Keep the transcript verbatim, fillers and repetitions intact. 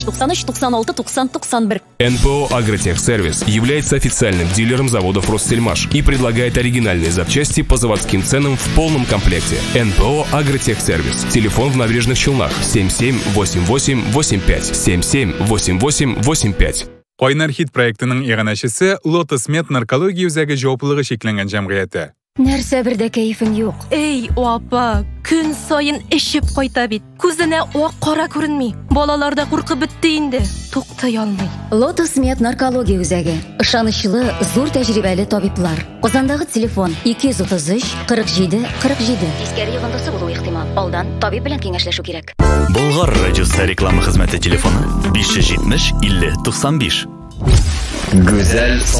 девяносто три, девяносто алты, девяносто, девяносто один. эн пэ о «Агротехсервис» является официальным дилером заводов «Россельмаш» и предлагает оригинальные запчасти по заводским ценам в полном комплекте. эн пэ о «Агротехсервис». Телефон в Набережных Челнах семь семь восемь восемь восемь пять семь семь восемь восемь восемь пять. Ойнар хит проектінің иғанашысы Lotus Med наркология үзәге жауаплылығы шекленген жамғияты. Нәрсә бердә кәефең юк? Эй, апа, күн сайын эшеп кайта бит. Күзенә ак кара күренми. Балалар да куркып бетте инде. Туктай алмый. Lotus Med наркология үзәге. Ышанычлы, зур тәҗрибәле табиблар. Казандагы телефон ике йөз утыз өч кырык җиде кырык җиде. Тискәре йогындысы булу ихтимал. Алдан табиб белән киңәшләшү кирәк. Болгар радиосы реклама хезмәте телефоны биш йөз җитмеш илле туксан биш. Гүзәл